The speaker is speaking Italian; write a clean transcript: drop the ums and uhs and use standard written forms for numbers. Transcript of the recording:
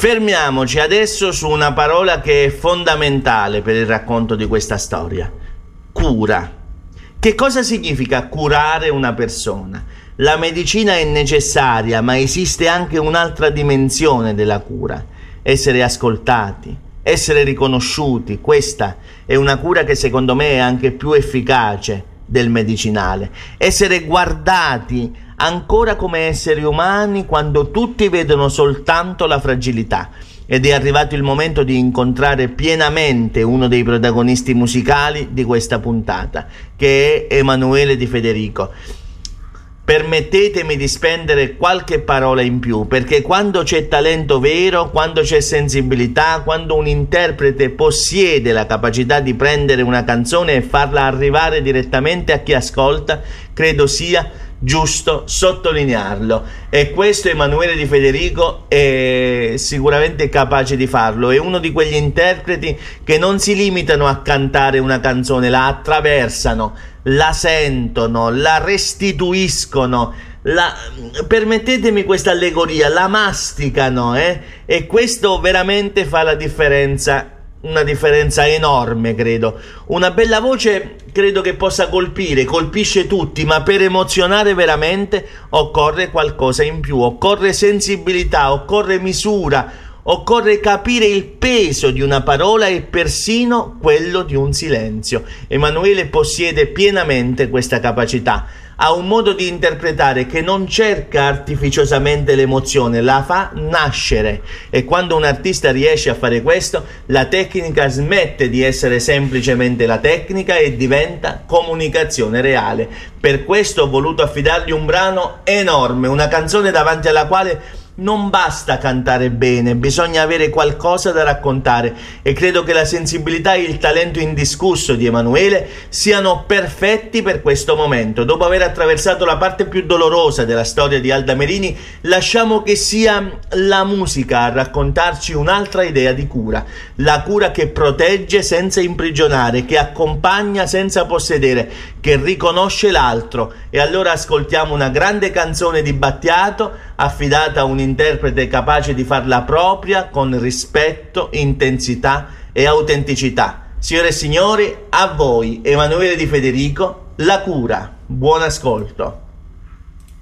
Fermiamoci adesso su una parola che è fondamentale per il racconto di questa storia: cura. Che cosa significa curare una persona? La medicina è necessaria, ma esiste anche un'altra dimensione della cura: essere ascoltati, essere riconosciuti. Questa è una cura che secondo me è anche più efficace del medicinale. Essere guardati ancora come esseri umani quando tutti vedono soltanto la fragilità. Ed è arrivato il momento di incontrare pienamente uno dei protagonisti musicali di questa puntata, che è Emanuele Di Federico. Permettetemi di spendere qualche parola in più, perché quando c'è talento vero, quando c'è sensibilità, quando un interprete possiede la capacità di prendere una canzone e farla arrivare direttamente a chi ascolta, credo sia giusto sottolinearlo, e questo Emanuele Di Federico è sicuramente capace di farlo. È uno di quegli interpreti che non si limitano a cantare una canzone, la attraversano, la sentono, la restituiscono, permettetemi questa allegoria, la masticano, e questo veramente fa la differenza. Una differenza enorme, credo. Una bella voce credo che possa colpisce tutti, ma per emozionare veramente occorre qualcosa in più, occorre sensibilità, occorre misura, occorre capire il peso di una parola e persino quello di un silenzio. Emanuele possiede pienamente questa capacità. Ha un modo di interpretare che non cerca artificiosamente l'emozione, la fa nascere, e quando un artista riesce a fare questo, la tecnica smette di essere semplicemente la tecnica e diventa comunicazione reale. Per questo ho voluto affidargli un brano enorme, una canzone davanti alla quale non basta cantare bene, bisogna avere qualcosa da raccontare, e credo che la sensibilità e il talento indiscusso di Emanuele siano perfetti per questo momento. Dopo aver attraversato la parte più dolorosa della storia di Alda Merini, lasciamo che sia la musica a raccontarci un'altra idea di cura, la cura che protegge senza imprigionare, che accompagna senza possedere, che riconosce l'altro. E allora ascoltiamo una grande canzone di Battiato affidata a un interprete capace di farla propria con rispetto, intensità e autenticità. Signore e signori, a voi Emanuele Di Federico, La cura. Buon ascolto.